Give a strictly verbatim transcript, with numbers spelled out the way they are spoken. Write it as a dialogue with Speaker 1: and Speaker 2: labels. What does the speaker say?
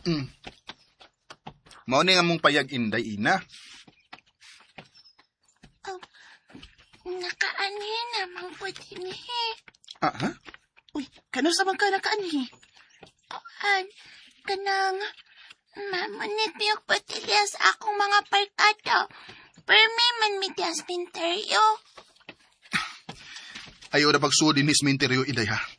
Speaker 1: Mm. Mao ni nga mong payag inday ina.
Speaker 2: Oh, nakaani namang po din eh.
Speaker 1: Ah, ha?
Speaker 3: Uy, kano sa man ka nakaani?
Speaker 2: Kuan, kanang mamunit yung patilya sa akong mga parkado. Pero may man midyas minteryo.
Speaker 1: Ayaw na pagsudi ni sementeryo inday ha.